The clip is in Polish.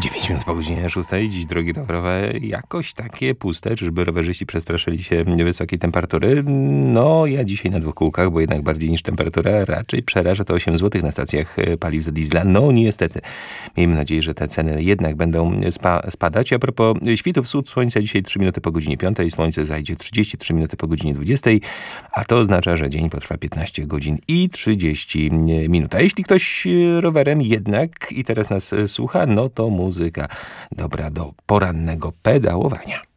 9 minut po godzinie 6. Dziś drogi rowerowe jakoś takie puste, czyżby rowerzyści przestraszyli się wysokiej temperatury? No, ja dzisiaj na 2 kółkach, bo jednak bardziej niż temperatura raczej przeraża to 8 zł na stacjach paliw za diesla. No niestety. Miejmy nadzieję, że te ceny jednak będą spadać. A propos świtu, wschód słońca dzisiaj 3 minuty po godzinie 5, słońce zajdzie 33 minuty po godzinie 20, a to oznacza, że dzień potrwa 15 godzin i 30 minut. A jeśli ktoś rowerem jednak i teraz nas słucha, no to muzyka dobra do porannego pedałowania.